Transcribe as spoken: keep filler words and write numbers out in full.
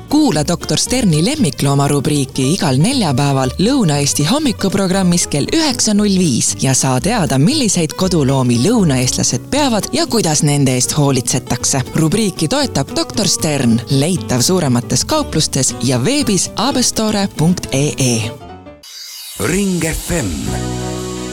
Kuula doktor Sterni lemmiklooma rubriiki igal neljapäeval Lõuna-Eesti hommikuprogrammis kell üheksa null viis ja saa teada, milliseid koduloomi lõunaeestlased peavad ja kuidas nende eest hoolitsetakse. Rubriiki toetab doktor Stern, leitav suuremates kauplustes ja veebis abestore punkt ee. Ring F M